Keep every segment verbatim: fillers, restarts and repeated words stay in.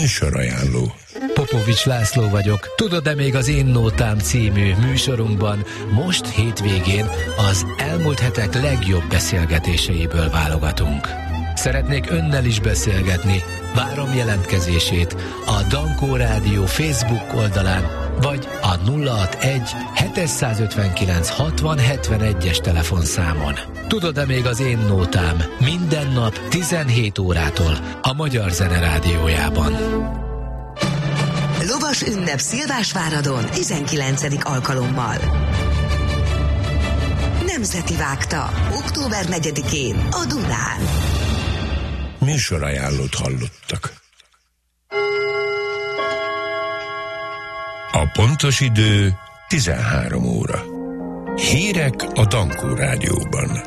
Műsorajánló. Popovics László vagyok. Tudod-e, még az Én Nótám című műsorunkban most hétvégén az elmúlt hetek legjobb beszélgetéseiből válogatunk. Szeretnék önnel is beszélgetni. Várom jelentkezését a Dankó Rádió Facebook oldalán, vagy a nulla hatvanegy hétszázötvenkilenc hatvan hetvenegyes telefonszámon. Tudod-e, még az Én Nótám minden nap tizenhét órától a Magyar Zene Rádiójában. Lovas ünnep Szilvásváradon tizenkilencedik alkalommal. Nemzeti Vágta, október negyedikén a Dunán. Műsorajánlót hallottak. A pontos idő tizenhárom óra. Hírek a Dankó Rádióban.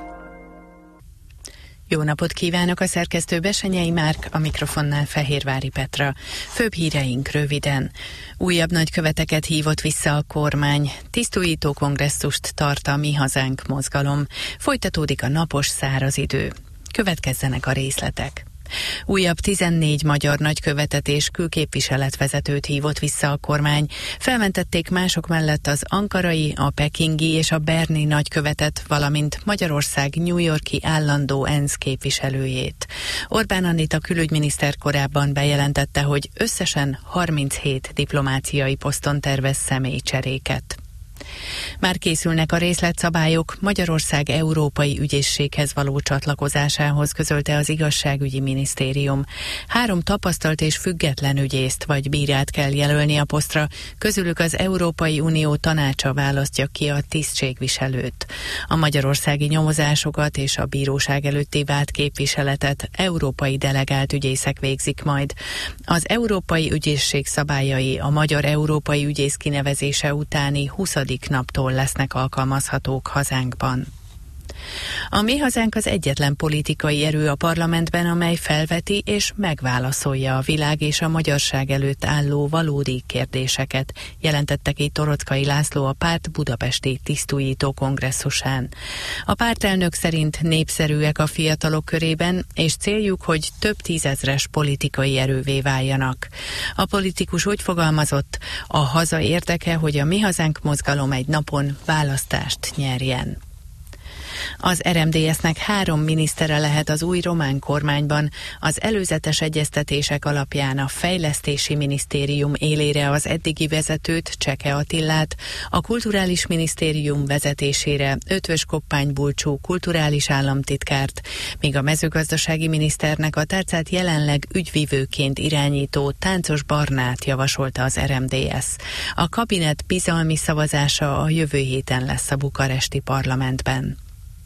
Jó napot kívánok, a szerkesztő Besenyei Márk, a mikrofonnál Fehérvári Petra. Főbb híreink röviden. Újabb nagyköveteket hívott vissza a kormány. Tisztújító kongresszust tart a Mi Hazánk mozgalom. Folytatódik a napos száraz idő. Következzenek a részletek. Újabb tizennégy magyar nagykövetet és külképviseletvezetőt hívott vissza a kormány. Felmentették mások mellett az ankarai, a pekingi és a berni nagykövetet, valamint Magyarország New York-i állandó ENSZ képviselőjét. Orbán Anita külügyminiszter korábban bejelentette, hogy összesen harminchét diplomáciai poszton tervez személycseréket. Már készülnek a részletszabályok Magyarország Európai Ügyészséghez való csatlakozásához, közölte az Igazságügyi Minisztérium. Három tapasztalt és független ügyészt vagy bírát kell jelölni a posztra, közülük az Európai Unió tanácsa választja ki a tisztségviselőt. A magyarországi nyomozásokat és a bíróság előtti vált képviseletet európai delegált ügyészek végzik majd. Az Európai Ügyészség szabályai a magyar európai ügyész kinevezése utáni huszadik naptól lesznek alkalmazhatók hazánkban. A Mi Hazánk az egyetlen politikai erő a parlamentben, amely felveti és megválaszolja a világ és a magyarság előtt álló valódi kérdéseket, jelentette ki Torockai László a párt budapesti tisztújító kongresszusán. A pártelnök szerint népszerűek a fiatalok körében, és céljuk, hogy több tízezres politikai erővé váljanak. A politikus úgy fogalmazott, a haza érdeke, hogy a Mi Hazánk mozgalom egy napon választást nyerjen. Az er em dé es-nek három minisztere lehet az új román kormányban. Az előzetes egyeztetések alapján a Fejlesztési Minisztérium élére az eddigi vezetőt, Cseke Attilát, a Kulturális Minisztérium vezetésére Ötvös Koppány Bulcsú kulturális államtitkárt, míg a mezőgazdasági miniszternek a tárcát jelenleg ügyvivőként irányító Táncos Barnát javasolta az er em dé es. A kabinet bizalmi szavazása a jövő héten lesz a bukaresti parlamentben.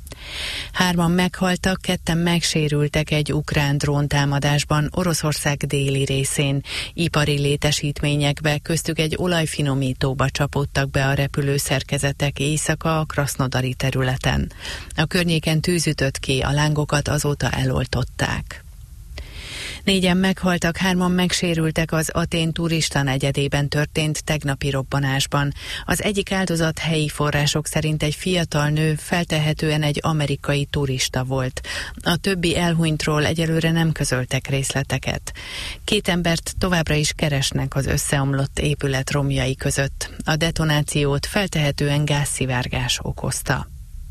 Hárman meghaltak, ketten megsérültek egy ukrán dróntámadásban Oroszország déli részén. Ipari létesítményekbe, köztük egy olajfinomítóba csapódtak be a repülőszerkezetek éjszaka a Krasznodari területen. A környéken tűz ütött ki, a lángokat azóta eloltották. Négyen meghaltak, hárman megsérültek az Atén turista negyedében történt tegnapi robbanásban. Az egyik áldozat helyi források szerint egy fiatal nő, feltehetően egy amerikai turista volt. A többi elhunytról egyelőre nem közöltek részleteket. Két embert továbbra is keresnek az összeomlott épület romjai között. A detonációt feltehetően gázszivárgás okozta.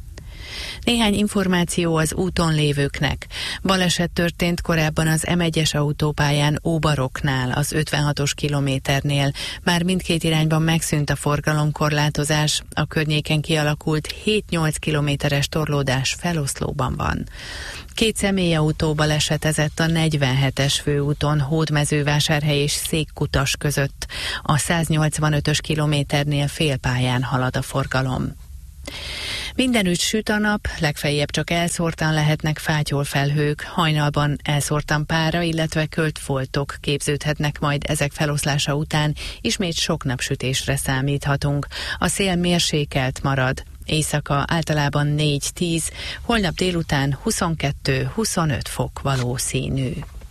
Néhány információ az úton lévőknek. Baleset történt korábban az em egyes autópályán Óbaroknál, az ötvenhatos kilométernél. Már mindkét irányban megszűnt a forgalomkorlátozás, a környéken kialakult hét-nyolc kilométeres torlódás feloszlóban van. Két személyautó balesetezett a negyvenhetes főúton Hódmezővásárhely és Székkutas között. A száznyolcvanötös kilométernél félpályán halad a forgalom. Mindenütt süt a nap, legfeljebb csak elszórtan lehetnek fátyolfelhők, hajnalban elszórtan pára, illetve költfoltok képződhetnek majd ezek feloszlása után, ismét sok napsütésre számíthatunk. A szél mérsékelt marad, éjszaka általában négy-tíz, holnap délután huszonkettő-huszonöt fok valószínű.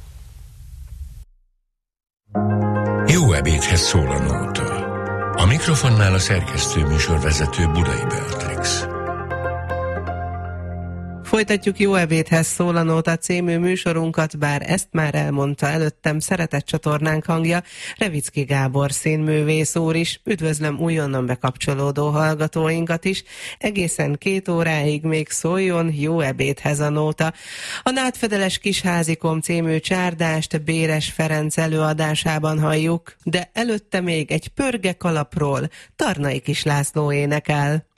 Jó ebédhez szól a nóta. A mikrofonnál a szerkesztő műsorvezető Budai Beatrix. Folytatjuk Jó ebédhez szól a Nóta című műsorunkat, bár ezt már elmondta előttem szeretett csatornánk hangja, Revicki Gábor színművész úr is. Üdvözlöm újonnan bekapcsolódó hallgatóinkat is. Egészen két óráig még szóljon Jó ebédhez a Nóta. A Nádfedeles Kisházikom című csárdást Béres Ferenc előadásában halljuk, de előtte még egy pörge kalapról Tarnai Kis László énekel.